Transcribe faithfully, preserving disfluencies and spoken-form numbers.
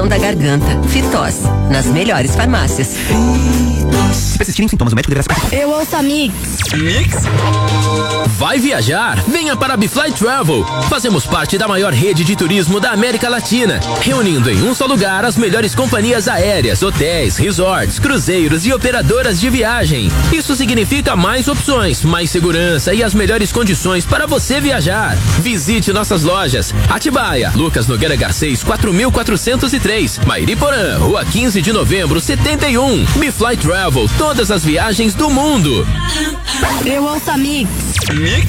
da garganta. Fitós, nas melhores farmácias. Se persistirem sintomas, o médico deverá se... Eu ouço a Mix. Mix? Vai viajar? Venha para a Bifly Travel. Fazemos parte da maior rede de turismo da América Latina, reunindo em um só lugar as melhores companhias aéreas, hotéis, resorts, cruzeiros e operadoras de viagem. Isso significa mais opções, mais segurança e as melhores condições para você viajar. Visite nossas lojas: Atibaia, Lucas Nogueira Garcês, quatro mil quatrocentos e três, Mairiporã, Rua quinze de novembro, setenta e um. Bifly Travel, todas as viagens do mundo. Eu ouço a Mix. Mix?